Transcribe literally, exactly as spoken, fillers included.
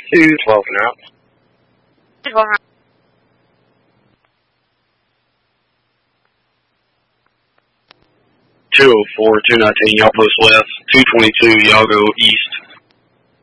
two twelve and out. twelve and out. two oh four, two nineteen, y'all post left. two twenty-two, y'all go east.